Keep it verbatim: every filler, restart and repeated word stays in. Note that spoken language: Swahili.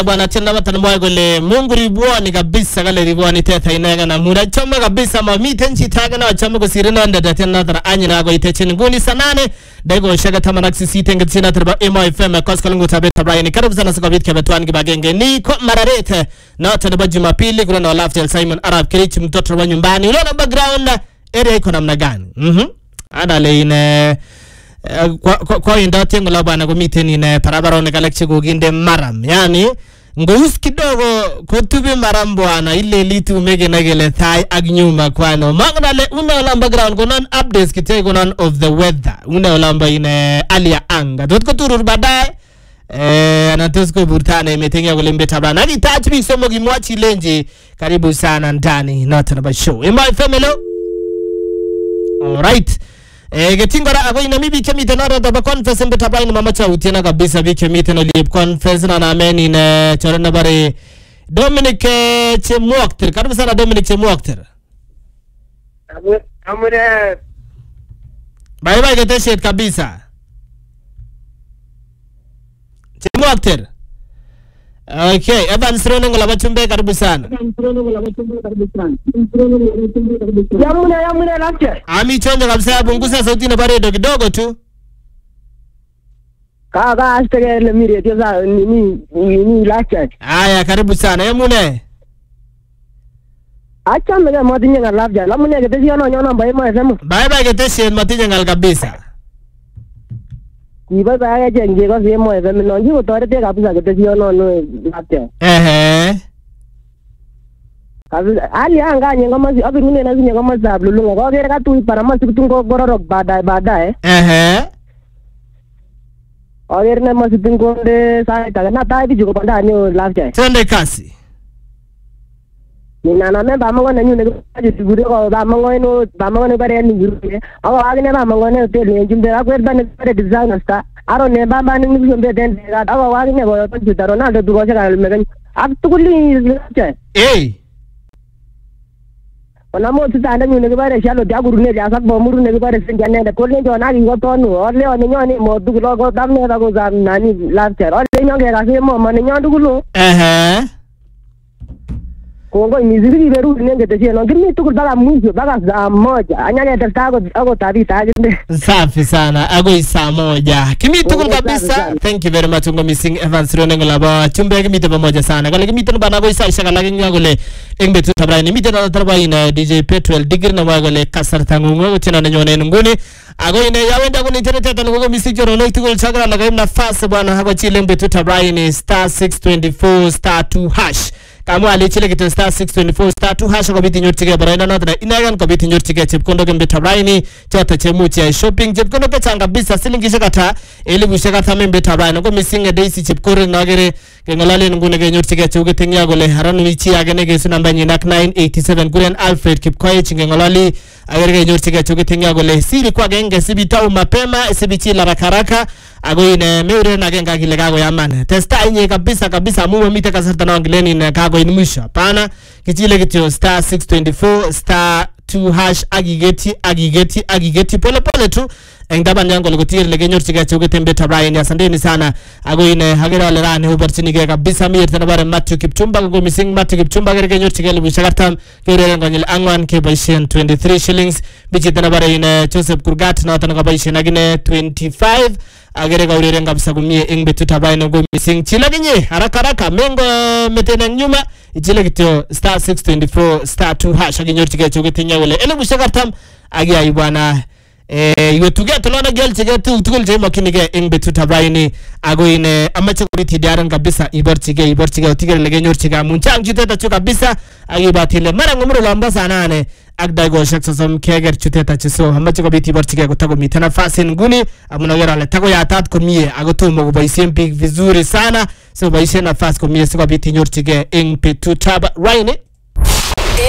bwana tenda batana mwa gole Mungu ribuani kabisa kale ribuani teta inaga na mura choma kabisa mamite nchi taga na choma ko sirina ndada tena tara anyina go itechini nguni sanane daigo shaga tamanaksi sitenge tsina tarba M I F M koskalungu tabeta Brian karibu sana siko bit kebetwani kibagenge ni ko mararete na tana Jumapili kuna na Laftel Simon Arab Kirich mtoto wa nyumbani unaona background area iko namna gani mhm ana leine kwa kwa inda tengo la bana ko miteni ne parabara ne kalekche go ginde maram yani ngous kidogo kutubi maram bwana ile litu mege nagele thai agnyuma kwano magnale una la background ko non updates kite ko non of the weather una lamba ine alia anga dot ko turur badai eh anatosko burtane metengya ko lembe tabana ni touch bi somo gimwachi lenje karibu sana ndani not about show in my family all right. Eh getingora ago ina mibi kemite na roda ba conference mbeta ba ina mama cha utiena kabisa bi kemite no liep conference na ameni na chorana bare Dominic Chemuakter karibu sana Dominic Chemuakter amune bye bye geteshet kabisa Chemuakter. Okay, Evans Rono ngola bachumbe karibu sana. Yamune yamune lakche. Ami chonjo kabisa punguza sauti na baredo kidogo tu. Ka ka astege le mire tesa ni ni ni lakche. Aya karibu sana. Yamune. Acha mega motinye ngalafja. Lamune getesi ono nyono mbaye mo sema. Bye bye getesi motinye ngal kabisa. Iba saya jenje ko semo e femi no ngi to rete kabisa getesi ono no lakche. Ehe. Ali anga nyenga masi abirune na nyenga masi ablulunga ko gere ka tu para masi tungo gororok badai badai ehe ogere na masi tungo de sai ta na tai biju ko panda ni lafja twende kasi ni na na me ba mango na nyune ko jigure ko ba mango no ba mango ne bare ni gure ago agne ba mango ne te le jumbe a kwer ban bare design sta aro ne ba ba ni jumbe den ga ago agne go to jutaro na do go se ga me gan ak tukuli lafja eh Onamo tutanda nyune ke bare shalo diaguru ne jasak bomuru ne ke bare senjane de kolne jona gi gotonu orle oni nyoni modu logo damne da go zam nani lafter orle nyonge ga se mo mane nyondu gulu ehe kongo miziri beru ne ngete je no gimi tukul baga muzo baga za moja anyanya tastago ago tabi taginde safi sana ago isa moja kimi tukul kabisa thank you very much ngo missing Evans Ronengo laba chumbe kimi te pamoja sana kale kimi tuna bana go isa isha kala kinga gole engbe tu tabra ni mite na tarba ina D J Petrol digir na magole kasar tangungo chena na nyone nguni ago ine yawenda ko ni tete tete ngo missing joro no tukul chagra na game na fast bwana hago chile engbe tu tabra ni star six twenty-four star two hash kama alichile kitu star six twenty-four star two hash ko biti nyortige baraina na na inagan ko biti nyortige chepkondo gembe tabraini chata chemuchi ya shopping chepkondo pe changa bisa silingi shakata elibu shakata membe tabraina ko missing daisy chepkore nagere ngolale ngune ge nyortige chuge tengya gole haranu ichi agene ge sunamba ni nak nine eighty-seven guren Alfred Kipkoech chinge ngolali agere ge nyortige chuge tengya gole siri kwa genge sibitau mapema sibichi la rakaraka ago ine meure na genga kile kago yamana testa inye kabisa kabisa muwe mite kasarta na ngileni na kago inimusha pana kichile kityo star six twenty-four star two hash agigeti agigeti agigeti pole pole tu engdaba nyango logotir lege nyortiga chuge tembe tabraini asanteni sana ago ine hagera lerane opportunity kabisa mir tana bare Matthew Kipchumba go missing Matthew Kipchumba gere nyortiga lebu shagartam gere ngonyel angwan ke baishen twenty-three shillings bichi tana bare ine Joseph Kurgat na tana baishen agine twenty-five agere gaurere ngabisa gumie engbe tutabaino go missing chila ginye haraka haraka mengo metena nyuma ichile kityo star six twenty-four star two hash aginyortiga chuge tinya wele elebu shagartam agi ayi bwana eh yotuge tolona gel chege tu tukul je makinige engbe tutabaini ago ine amache kuriti diaran kabisa iborchige iborchige otige lege nyorchiga munchang chuteta chu kabisa agi batile mara ngumru lamba sanane agdai go shakso som keger chuteta chiso amache ko biti iborchige ko tago mitana fasin nguni amunagera le tago ya tat ko mie ago tu mo baisem big vizuri sana so baisena fast ko mie so biti nyorchige engbe tutabaini